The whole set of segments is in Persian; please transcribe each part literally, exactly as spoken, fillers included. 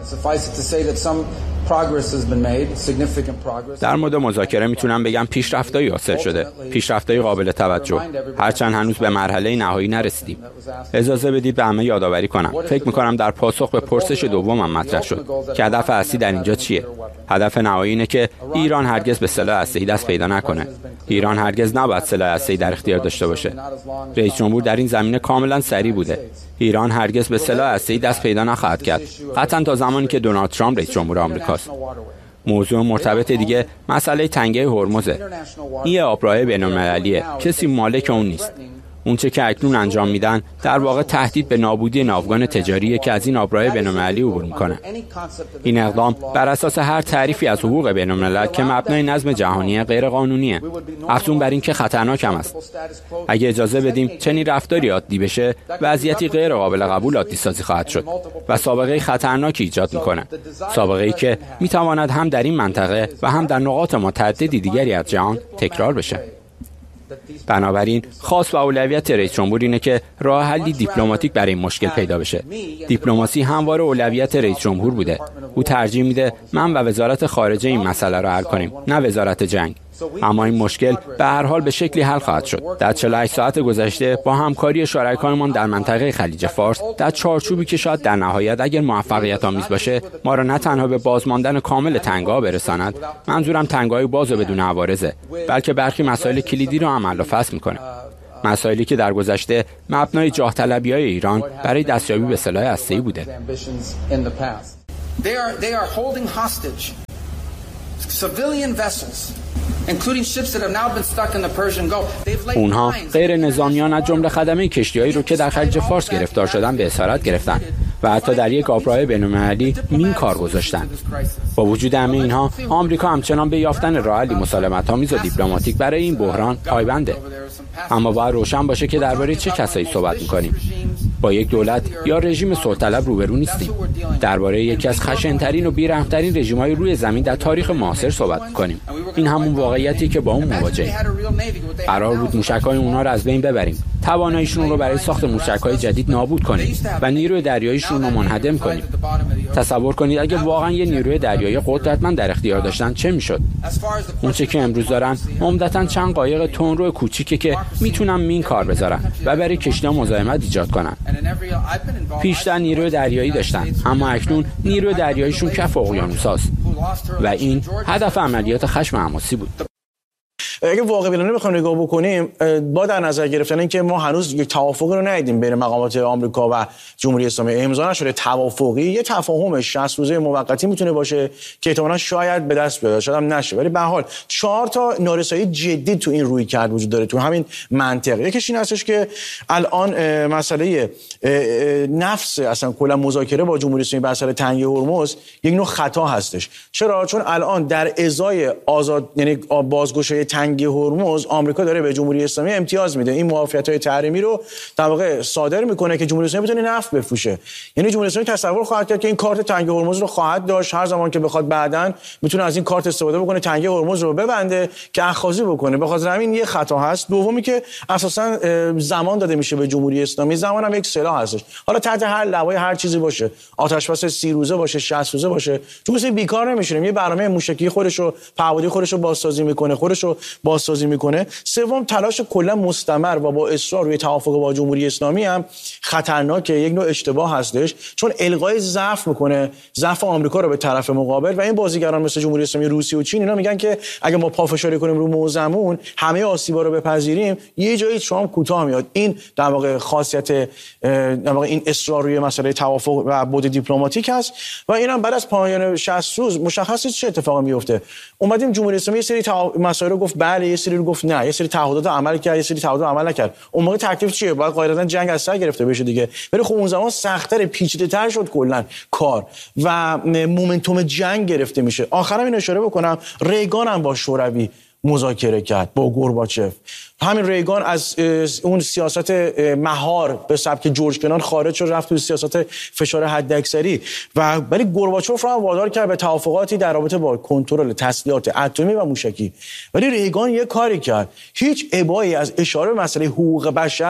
در مورد مذاکره میتونم بگم پیشرفتایی حاصل شده، پیشرفتایی قابل توجه، هرچند هنوز به مرحله نهایی نرسیدیم. اجازه بدید به همه یادآوری کنم. فکر میکنم در پاسخ به پرسش دومم مطرح شد که هدف اصلی در اینجا چیه. هدف نهایی اینه که ایران هرگز به سلاح هسته‌ای دست پیدا نکنه. ایران هرگز نباید سلاح هسته‌ای در اختیار داشته باشه. رئیس جمهور در این زمینه کاملا صریح بوده. ایران هرگز به سلاح هسته‌ای دست پیدا نخواهد کرد، قطعا تا زمانی که دونالد ترامپ رئیس جمهور آمریکاست. موضوع مرتبط دیگه مسئله تنگه هرمزه. این آبراه بین‌المللیه، کسی مالک اون نیست. اونچه که اکنون انجام میدن در واقع تهدید به نابودی ناوگان تجاریه که از این آبراه بین‌المللی عبور میکنه. این اقدام بر اساس هر تعریفی از حقوق بین‌الملل که مبنای نظم جهانی غیر قانونیه، افزون بر این که خطرناک هم است. اگه اجازه بدیم چنین رفتاری عادی بشه، وضعیتی غیر قابل قبول عادی سازی خواهد شد و سابقه خطرناکی ایجاد میکنه. سابقه‌ای که میتواند هم در این منطقه و هم در نقاط متعددی دیگری از جهان تکرار بشه. بنابراین خاص و اولویت رئیس جمهور اینه که راه حلی دیپلماتیک برای این مشکل پیدا بشه. دیپلماسی همواره اولویت رئیس جمهور بوده. او ترجیح میده من و وزارت خارجه این مسئله را حل کنیم، نه وزارت جنگ. اما این مشکل به هر حال به شکلی حل خواهد شد. در چهل و هشت ساعت گذشته با همکاری شرکایمان در منطقه خلیج فارس، در چارچوبی که شاید در نهایت اگر موفقیت آمیز باشه ما را نه تنها به بازماندن کامل تنگه‌ها برساند، منظورم تنگه‌های باز و بدون عوارضه، بلکه برخی مسائل کلیدی را هم حل و فصل میکنه. مسائلی که در گذشته مبنای جاه طلبی‌های ایران برای دستیابی به سلاح هسته‌ای بوده. اونها غیر نظامیان از جمله خدمه کشتی‌هایی رو که در خلیج فارس گرفتار شدن به اسارت گرفتن و حتی در یک آبراه بین‌المللی مین کار گذاشتن. با وجود همه اینها، آمریکا همچنان به یافتن راه حلی مسالمت‌آمیز و دیپلماتیک برای این بحران پایبنده. اما باید روشن باشه که درباره چه کسایی صحبت می‌کنیم. با یک دولت یا رژیم صلح‌طلب روبرو نیستیم. درباره یکی از خشن‌ترین و بی‌رحم‌ترین رژیم‌های روی زمین در تاریخ معاصر صحبت می‌کنیم. این همون واقعیتی که با اون مواجهیم. قرار بود موشک‌های اونها رو از بین ببریم، تواناییشون رو برای ساخت موشک‌های جدید نابود کنیم و نیروی دریاییشون رو منهدم کنیم. تصور کنید اگه واقعا یه نیروی دریایی قدرتمند در اختیار داشتن چه میشد؟ اون چه که امروز دارن عمدتاً چند قایق تندرو کوچیکه که میتونن مین کار بذارن و برای کشتی‌ها مزاحمت ایجاد کنن. پیشتر نیروی دریایی داشتن، اما اکنون نیروی دریاییشون کف اقیانوس‌هاست و این هدف عملیات خشم حماسی بود. اگه واقع بینانه بخوایم نگاه بکنیم، با در نظر گرفتن اینکه ما هنوز یک توافقی رو ندیدیم بین مقامات آمریکا و جمهوری اسلامی، امضا نشده توافقی، یه تفاهم شصت روزه موقتی میتونه باشه که احتمالاً شاید به دست بیاد، شاید هم نشه، ولی به هر حال چهار تا نارسایی جدی تو این روی کرد وجود داره تو همین منطقه. یکیش این هستش که الان مسئله نفس اصلا کلا مذاکره با جمهوری اسلامی بر سر تنگه هرمز یک نوع خطا هستش. چرا؟ چون الان در ازای آزاد یعنی بازگشایی تنگه هرمز آمریکا داره به جمهوری اسلامی امتیاز میده. این موافقت‌های تحریمی رو در واقع صادر میکنه که جمهوری اسلامی بتونه نفت بفروشه. یعنی جمهوری اسلامی تصور خواهد کرد که این کارت تنگه هرمز رو خواهد داشت، هر زمان که بخواد بعداً میتونه از این کارت استفاده بکنه، تنگه هرمز رو ببنده که اخاذی بکنه. به خاطر همین یه خطا هست. دومی که اساساً زمان داده میشه به جمهوری اسلامی، زمان هم یک سلاح هستش. حالا تحت هر لوای هر چیزی باشه، آتش بس سی روزه باشه، شصت روزه باشه، چون کسی بیکار نمیشه. یه برنامه موشکی خودش رو، پهپادی خودش رو بازسازی میکنه، خودش رو بازسازی میکنه. سوم تلاش کلا مستمر و با اصرار روی توافق با جمهوری اسلامی هم خطرناکه، یک نوع اشتباه هستش، چون القای ضعف میکنه، ضعف آمریکا رو به طرف مقابل. و این بازیگران مثل جمهوری اسلامی، روسیه و چین اینا میگن که اگه ما پافشاری کنیم رو موزمون، همه آسیبا رو بپذیریم، یه جایی شام کوتاه میاد. این در واقع خاصیت در واقع این اصرار روی مسئله توافق و بعد دیپلماتیک هست. و اینم بعد از پایان شصت روز مشخصه چه اتفاقی میفته. اومدیم جمهوری اسلامی یه سری تا... مسائل رو گفت بله، یه سری رو گفت نه، یه سری تعهدات عمل کرد، یه سری تعهدات عمل نکرد. اون موقع تکلیف چیه؟ باید قاعدتا جنگ از سر گرفته بشه دیگه. ولی خب اون زمان سخت‌تر، پیچیده‌تر شد کلا کار و مومنتوم جنگ گرفته میشه. آخرام این اشاره بکنم، ریگان هم با شوروی مذاکره کرد، با گورباچف. همین ریگان از اون سیاست مهار به سبک جورج کنان خارج شد، رفت تو سیاست فشار حداکثری و ولی گورباچوف رو هم وادار کرد به توافقاتی در رابطه با کنترل تسلیحات اتمی و موشکی. ولی ریگان یه کاری کرد، هیچ ابایی از اشاره به مسئله حقوق بشر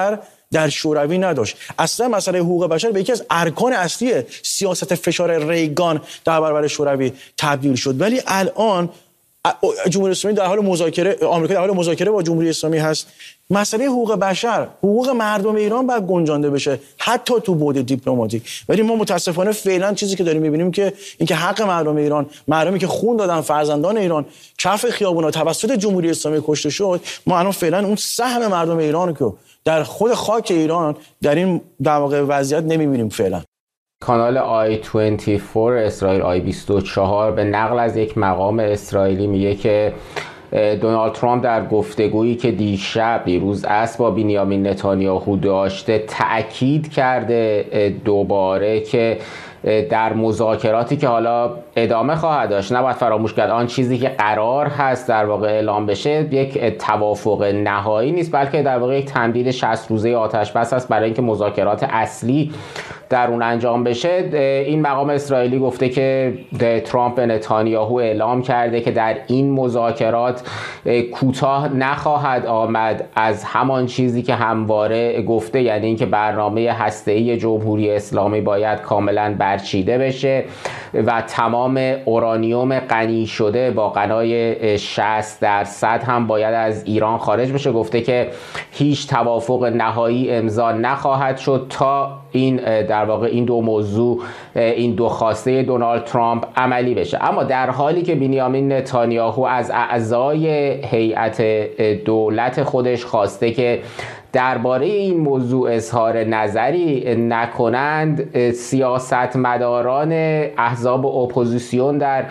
در شوروی نداشت. اصلا مسئله حقوق بشر به یکی از ارکان اصلی سیاست فشار ریگان در برابر شوروی تبدیل شد. ولی الان جمهوری اسلامی در حال مذاکره، آمریکا در حال مذاکره با جمهوری اسلامی هست. مسئله حقوق بشر، حقوق مردم ایران باید گنجانده بشه حتی تو بعد دیپلماتیک. ولی ما متاسفانه فعلا چیزی که داریم می‌بینیم که اینکه حق مردم ایران، مردمی که خون دادن، فرزندان ایران کف خیابونا توسط جمهوری اسلامی کشته شد، ما الان فعلا اون سهم مردم ایران که در خود خاک ایران در این در واقع وضعیت نمی‌بینیم فعلا. کانال آی بیست و چهار اسرائیل آی بیست و چهار به نقل از یک مقام اسرائیلی میگه که دونالد ترامپ در گفتگویی که دیشب دیروز عصر با بنیامین نتانیاهو داشته تأکید کرده دوباره که در مذاکراتی که حالا ادامه خواهد داشت نباید فراموش کرد آن چیزی که قرار هست در واقع اعلام بشه یک توافق نهایی نیست، بلکه در واقع یک تمدید شصت روزه آتش بس است برای اینکه مذاکرات اصلی در اون انجام بشه. این مقام اسرائیلی گفته که ترامپ به نتانیاهو اعلام کرده که در این مذاکرات کوتاه نخواهد آمد از همان چیزی که همواره گفته، یعنی اینکه برنامه هسته‌ای جمهوری اسلامی باید کاملا برچیده بشه و تمام اورانیوم غنی شده با غنای شصت درصد هم باید از ایران خارج بشه. گفته که هیچ توافق نهایی امضا نخواهد شد تا این در واقع این دو موضوع، این دو خواسته دونالد ترامپ عملی بشه. اما در حالی که بنیامین نتانیاهو از اعضای هیئت دولت خودش خواسته که درباره این موضوع اظهار نظری نکنند، سیاستمداران احزاب اپوزیسیون در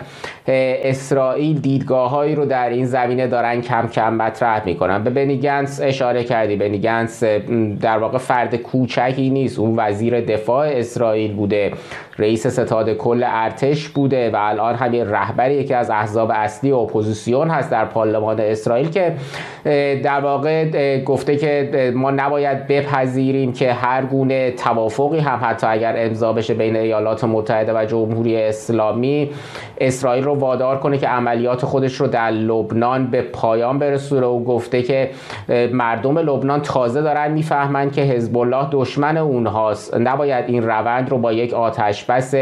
اسرائیل دیدگاه‌هایی رو در این زمینه دارن کم کم مطرح میکنن. به بنی گنتس اشاره کردی. بنی گنتس در واقع فرد کوچکی نیست، اون وزیر دفاع اسرائیل بوده، رئیس ستاد کل ارتش بوده و الان همین رهبر یکی از احزاب اصلی اپوزیسیون هست در پارلمان اسرائیل که در واقع گفته که ما نباید بپذیریم که هر گونه توافقی هم حتی اگر امضا بشه بین ایالات متحده و جمهوری اسلامی اسرائیل رو وادار کنه که عملیات خودش رو در لبنان به پایان برسونه. و گفته که مردم لبنان تازه دارن میفهمن که حزب الله دشمن اونهاست، نباید این روند رو با یک آتش بس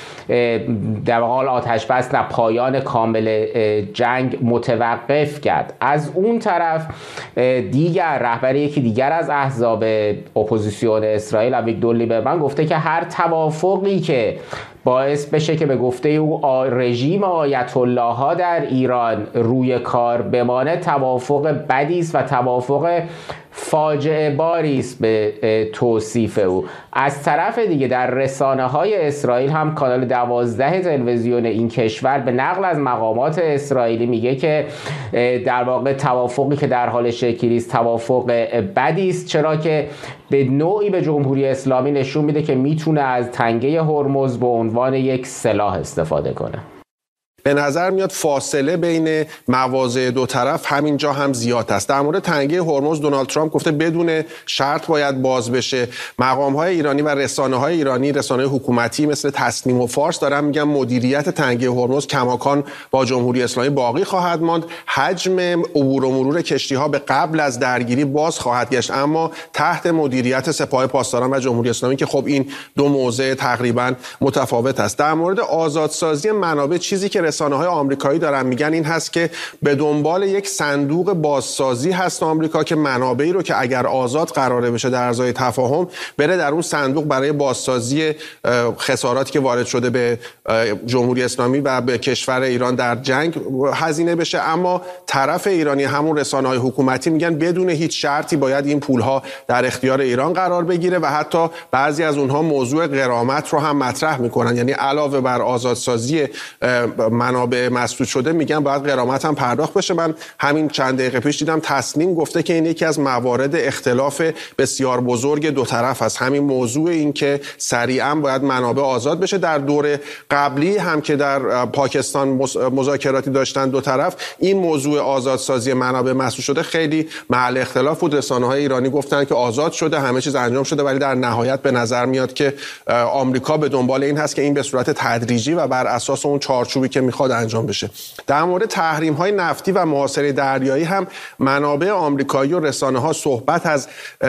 در حال آتش بس نه پایان کامل جنگ متوقف کرد. از اون طرف دیگر رهبر یکی دیگر از احزاب اپوزیسیون اسرائیل اویگدور لیبرمن گفته که هر توافقی که باعث بشه که به گفته او رژیم آیت الله ها در ایران روی کار بمانه توافق بدی است و توافق فاجعه باری است به توصیف او. از طرف دیگه در رسانه های اسرائیل هم کانال دوازده تلویزیون این کشور به نقل از مقامات اسرائیلی میگه که در واقع توافقی که در حال شکلی است توافق بدی است، چرا که به نوعی به جمهوری اسلامی نشون میده که میتونه از تنگه هرمز به عنوان یک سلاح استفاده کنه. به نظر میاد فاصله بین مواضع دو طرف همینجا هم زیاد است. در مورد تنگه هرمز دونالد ترامپ گفته بدون شرط باید باز بشه. مقام‌های ایرانی و رسانه‌های ایرانی، رسانه‌های حکومتی مثل تصنیم و فارس دارن میگن مدیریت تنگه هرمز کماکان با جمهوری اسلامی باقی خواهد ماند. حجم عبور و مرور کشتی‌ها به قبل از درگیری باز خواهد گشت، اما تحت مدیریت سپاه پاسداران و جمهوری اسلامی که خب این دو موضع تقریبا متفاوت است. در مورد آزادسازی منابع چیزی که رسانه‌های آمریکایی دارن میگن این هست که به دنبال یک صندوق بازسازی هست آمریکا که منابعی رو که اگر آزاد قراره بشه در ازای تفاهم بره در اون صندوق برای بازسازی خساراتی که وارد شده به جمهوری اسلامی و به کشور ایران در جنگ هزینه بشه. اما طرف ایرانی همون رسانه‌های حکومتی میگن بدون هیچ شرطی باید این پولها در اختیار ایران قرار بگیره و حتی بعضی از اونها موضوع غرامت رو هم مطرح میکنن، یعنی علاوه بر آزادسازی منابع مسدود شده میگن باید غرامت هم پرداخت بشه. من همین چند دقیقه پیش دیدم تصنیم گفته که این یکی از موارد اختلاف بسیار بزرگ دو طرف است، همین موضوع این که سریعا باید منابع آزاد بشه. در دوره قبلی هم که در پاکستان مذاکراتی داشتن دو طرف، این موضوع آزادسازی منابع مسدود شده خیلی محل اختلاف بود. رسانه‌های ایرانی گفتن که آزاد شده، همه چیز انجام شده، ولی در نهایت به نظر میاد که آمریکا به دنبال این هست که این به صورت تدریجی و بر اساس اون چارچوبی که میخواد انجام بشه. در مورد تحریم‌های نفتی و محاصره دریایی هم منابع آمریکایی و رسانه‌ها صحبت از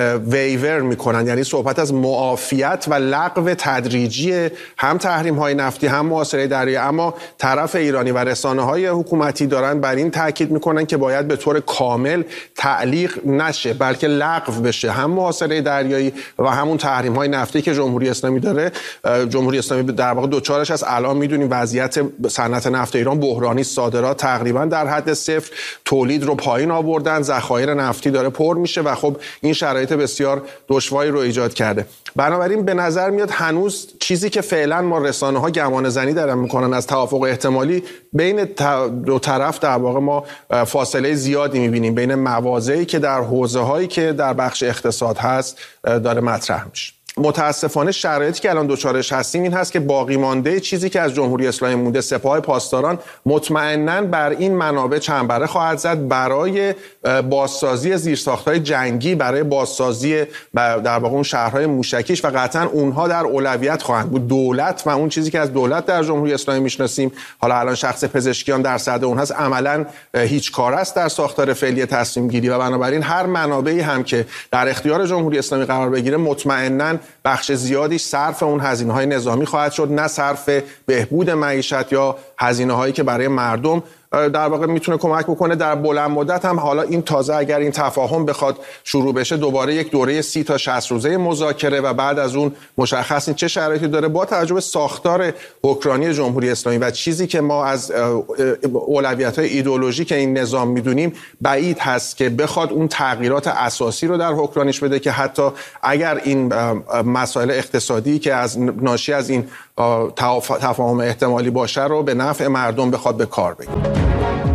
ویور میکنن، یعنی صحبت از معافیت و لغو تدریجی هم تحریم‌های نفتی هم محاصره دریایی، اما طرف ایرانی و رسانه‌های حکومتی دارن بر این تاکید میکنن که باید به طور کامل تعلیق نشه بلکه لغو بشه هم محاصره دریایی و همون تحریم‌های نفتی که جمهوری اسلامی داره. جمهوری اسلامی در واقع دوچارش از الان میدونیم وضعیت صنعت نفت ایران بحرانی، صادرات تقریبا در حد صفر، تولید رو پایین آوردن، ذخایر نفتی داره پر میشه و خب این شرایط بسیار دشواری رو ایجاد کرده. بنابراین به نظر میاد هنوز چیزی که فعلا ما رسانه‌ها گمان زنی دارن میکنن از توافق احتمالی بین دو طرف در واقع ما فاصله زیادی میبینیم بین مواضعی که در حوزه‌هایی که در بخش اقتصاد هست داره مطرح میشه. متاسفانه شرایطی که الان دوچارش هستیم این هست که باقی مانده چیزی که از جمهوری اسلامی مونده، سپاه پاسداران مطمئناً بر این منابع چنبره خواهد زد برای بازسازی زیرساخت‌های جنگی، برای بازسازی در واقع اون شهرهای موشکیش و قطعاً اونها در اولویت خواهند بود. دولت و اون چیزی که از دولت در جمهوری اسلامی میشناسیم، حالا الان شخص پزشکیان در صدر اون هست، عملاً هیچ کار است در ساختار فعلی تصمیم گیری و بنابراین هر منابعی هم که در اختیار جمهوری اسلامی قرار بگیره مطمئناً بخش زیادیش صرف اون هزینه‌های نظامی خواهد شد، نه صرف بهبود معیشت یا هزینه‌هایی که برای مردم در واقع میتونه کمک بکنه. در بلند مدت هم حالا این تازه اگر این تفاهم بخواد شروع بشه دوباره یک دوره سی تا شصت روزه مذاکره و بعد از اون مشخص این چه شرایطی داره با توجه به ساختار حکمرانی جمهوری اسلامی و چیزی که ما از اولویت‌های ایدئولوژیک این نظام میدونیم، بعید هست که بخواد اون تغییرات اساسی رو در حکمرانیش بده که حتی اگر این مسائل اقتصادی که از ناشی از این تفاهم احتمالی باشه رو به نفع مردم بخواد به کار بگیره.